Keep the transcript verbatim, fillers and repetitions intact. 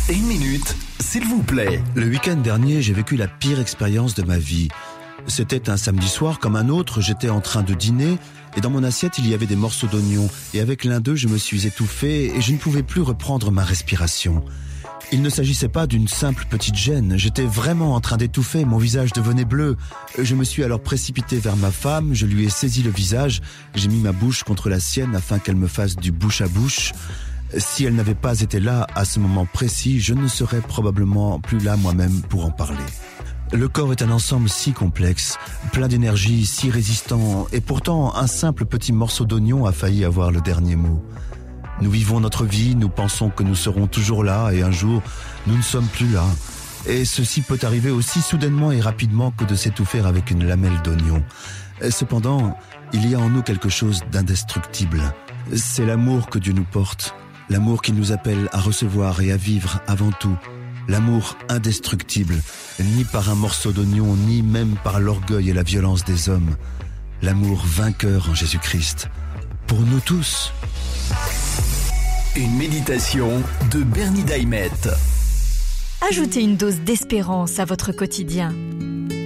Une minute, s'il vous plaît. Le week-end dernier, j'ai vécu la pire expérience de ma vie. C'était un samedi soir comme un autre, j'étais en train de dîner et dans mon assiette il y avait des morceaux d'oignon et avec l'un d'eux je me suis étouffé et je ne pouvais plus reprendre ma respiration. Il ne s'agissait pas d'une simple petite gêne, j'étais vraiment en train d'étouffer, mon visage devenait bleu. Je me suis alors précipité vers ma femme, je lui ai saisi le visage, j'ai mis ma bouche contre la sienne afin qu'elle me fasse du bouche à bouche. Si elle n'avait pas été là à ce moment précis, je ne serais probablement plus là moi-même pour en parler. Le corps est un ensemble si complexe, plein d'énergie, si résistant, et pourtant un simple petit morceau d'oignon a failli avoir le dernier mot. Nous vivons notre vie, nous pensons que nous serons toujours là, et un jour, nous ne sommes plus là. Et ceci peut arriver aussi soudainement et rapidement que de s'étouffer avec une lamelle d'oignon. Et cependant, il y a en nous quelque chose d'indestructible. C'est l'amour que Dieu nous porte, l'amour qui nous appelle à recevoir et à vivre avant tout. L'amour indestructible, ni par un morceau d'oignon, ni même par l'orgueil et la violence des hommes. L'amour vainqueur en Jésus-Christ. Pour nous tous. Une méditation de Bernie Daimet. Ajoutez une dose d'espérance à votre quotidien.